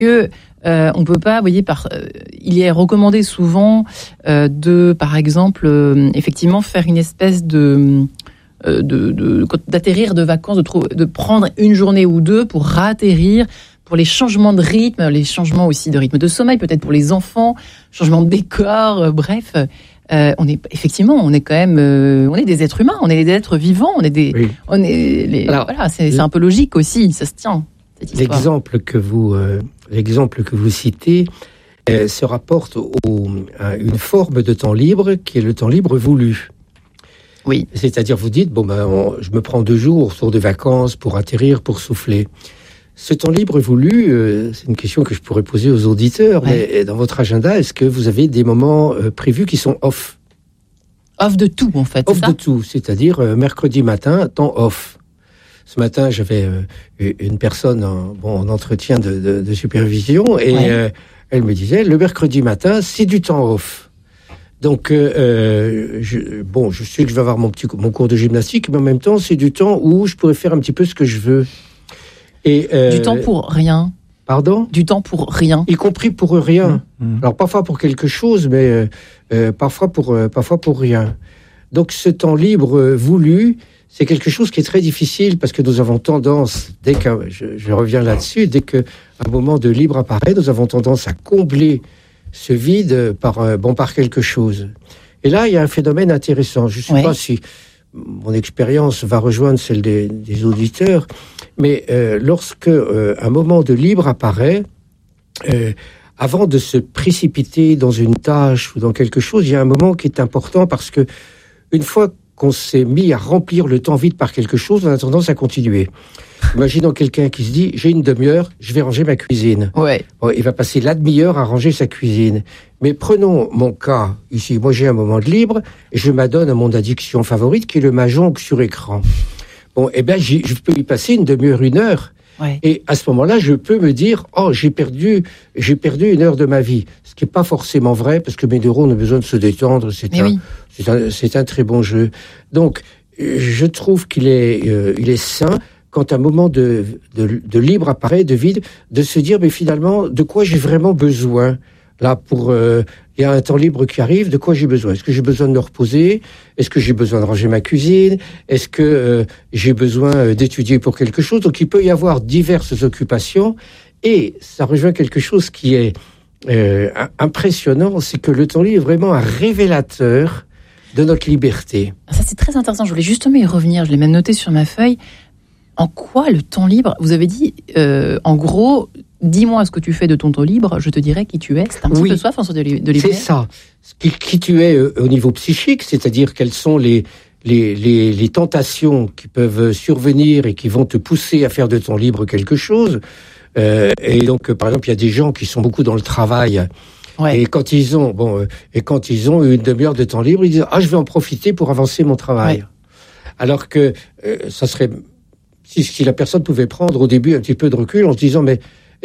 que on peut pas, vous voyez, il est recommandé souvent de, par exemple, effectivement, faire une espèce d'atterrir de vacances, de prendre une journée ou deux pour ratterrir, pour les changements de rythme, les changements aussi de rythme de sommeil, peut-être pour les enfants, changement de décor, bref. On est quand même, on est des êtres humains, on est des êtres vivants, voilà, c'est un peu logique aussi, ça se tient. L'exemple que vous citez se rapporte à une forme de temps libre qui est le temps libre voulu. Oui. C'est-à-dire, vous dites, je me prends 2 jours autour de vacances pour atterrir, pour souffler. Ce temps libre voulu, c'est une question que je pourrais poser aux auditeurs, mais dans votre agenda, est-ce que vous avez des moments prévus qui sont off ? Off de tout, en fait. Off de tout, c'est-à-dire mercredi matin, temps off. Ce matin, j'avais une personne en entretien de supervision et elle me disait, le mercredi matin, c'est du temps off. Donc, je sais que je vais avoir mon cours de gymnastique, mais en même temps, c'est du temps où je pourrais faire un petit peu ce que je veux. Et, du temps pour rien. Pardon ? Du temps pour rien. Y compris pour rien. Alors, parfois pour quelque chose, mais parfois pour rien. Donc, ce temps libre voulu, c'est quelque chose qui est très difficile parce que nous avons tendance, je reviens là-dessus, dès qu'un moment de libre apparaît, nous avons tendance à combler ce vide par quelque chose. Et là, il y a un phénomène intéressant. Je ne sais pas si mon expérience va rejoindre celle des auditeurs, mais lorsque un moment de libre apparaît, avant de se précipiter dans une tâche ou dans quelque chose, il y a un moment qui est important parce que une fois qu'on s'est mis à remplir le temps vide par quelque chose, on a tendance à continuer. Imaginons quelqu'un qui se dit, j'ai une demi-heure, je vais ranger ma cuisine. Ouais. Bon, il va passer la demi-heure à ranger sa cuisine. Mais prenons mon cas ici. Moi, j'ai un moment de libre et je m'adonne à mon addiction favorite qui est le mahjong sur écran. Bon, je peux y passer une demi-heure, 1 heure. Ouais. Et à ce moment-là, je peux me dire, j'ai perdu 1 heure de ma vie. Ce qui n'est pas forcément vrai parce que mes neurones ont besoin de se détendre. C'est un très bon jeu. Donc, je trouve qu'il est sain, quand un moment de libre apparaît, de vide, de se dire, mais finalement, de quoi j'ai vraiment besoin ? Là, il y a un temps libre qui arrive, de quoi j'ai besoin ? Est-ce que j'ai besoin de me reposer ? Est-ce que j'ai besoin de ranger ma cuisine ? Est-ce que j'ai besoin d'étudier pour quelque chose ? Donc, il peut y avoir diverses occupations. Et ça rejoint quelque chose qui est impressionnant, c'est que le temps libre est vraiment un révélateur de notre liberté. Ça, c'est très intéressant. Je voulais justement y revenir. Je l'ai même noté sur ma feuille. En quoi le temps libre ? Vous avez dit, en gros, dis-moi ce que tu fais de ton temps libre, je te dirai qui tu es. C'est un petit peu ça, François de Liberté. C'est ça. Qui tu es au niveau psychique, c'est-à-dire quelles sont les tentations qui peuvent survenir et qui vont te pousser à faire de ton libre quelque chose. Et donc, par exemple, il y a des gens qui sont beaucoup dans le travail. Ouais. Et quand ils ont une demi-heure de temps libre, ils disent, je vais en profiter pour avancer mon travail. Ouais. Alors que ça serait... Si la personne pouvait prendre au début un petit peu de recul en se disant, mais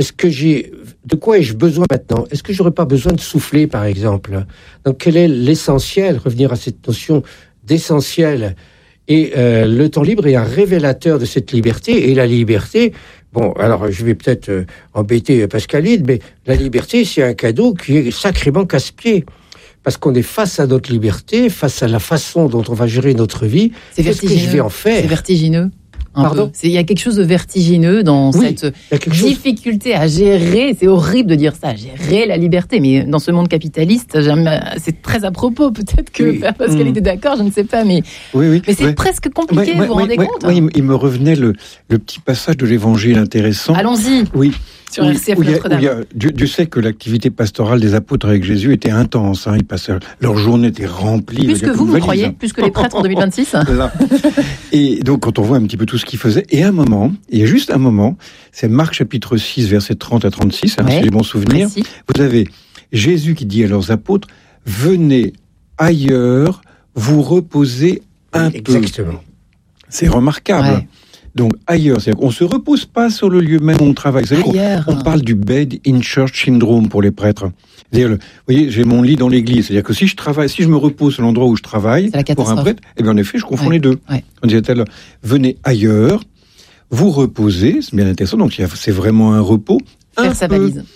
de quoi ai-je besoin maintenant ? Est-ce que j'aurais pas besoin de souffler, par exemple ? Donc, quel est l'essentiel ? Revenir à cette notion d'essentiel. Et le temps libre est un révélateur de cette liberté. Et la liberté, alors je vais peut-être embêter Pascaline, mais la liberté, c'est un cadeau qui est sacrément casse-pied. Parce qu'on est face à notre liberté, face à la façon dont on va gérer notre vie. Qu'est-ce que je vais en faire ? C'est vertigineux. Pardon ? Il y a quelque chose de vertigineux dans cette difficulté à gérer. C'est horrible de dire ça, gérer la liberté. Mais dans ce monde capitaliste, c'est très à propos. Peut-être que Pascal était d'accord, je ne sais pas. Mais c'est presque compliqué, vous vous rendez compte ? Oui, il me revenait le petit passage de l'Évangile intéressant. Allons-y. Oui. Sur RCF Notre-Dame. Dieu sait que l'activité pastorale des apôtres avec Jésus était intense. Ils passaient, leur journée était remplie. Plus que vous croyez ? Plus que les prêtres en 2026 ? Et donc, quand on voit un petit peu tout ce qu'ils faisaient, il y a juste un moment, c'est Marc chapitre 6, versets 30 à 36, si j'ai bon souvenir. Précis. Vous avez Jésus qui dit à leurs apôtres, venez ailleurs, vous reposez un peu. Exactement. C'est remarquable. Ouais. Donc ailleurs, c'est-à-dire qu'on ne se repose pas sur le lieu même où on travaille. On parle du bed in church syndrome pour les prêtres. C'est-à-dire, vous voyez, j'ai mon lit dans l'église. C'est-à-dire que si je me repose sur l'endroit où je travaille, pour un prêtre, en effet, je confonds les deux. Ouais. On disait-elle, venez ailleurs, vous reposez, c'est bien intéressant, donc c'est vraiment un repos, Faire sa valise.